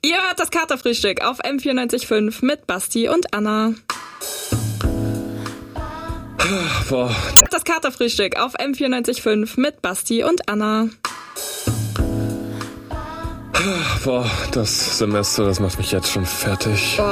Ihr hört das Katerfrühstück auf M94.5 mit Basti und Anna. Boah. Das Katerfrühstück auf M94.5 mit Basti und Anna. Boah, das Semester, das macht mich jetzt schon fertig.